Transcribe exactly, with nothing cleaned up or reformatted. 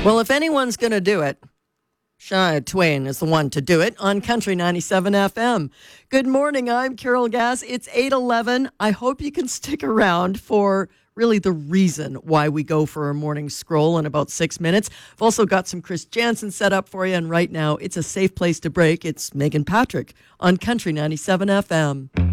Well, if anyone's going to do it, Shania Twain is the one to do it on Country ninety-seven F M. Good morning, I'm Carol Gass. It's eight eleven. I hope you can stick around for really the reason why we go for a morning scroll in about six minutes. I've also got some Chris Jansen set up for you, and right now it's a safe place to break. It's Megan Patrick on Country ninety-seven F M.